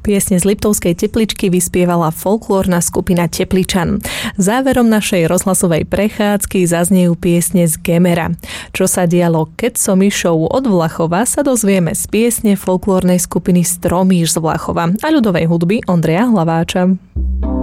Piesne z Liptovskej Tepličky vyspievala folklórna skupina Tepličan. Záverom našej rozhlasovej prechádzky zaznejú piesne z Gemera. Čo sa dialo Keď som išiel od Vlachova, sa dozvieme z piesne folklórnej skupiny Stromíš z Vlachova a ľudovej hudby Ondreja Hlaváča.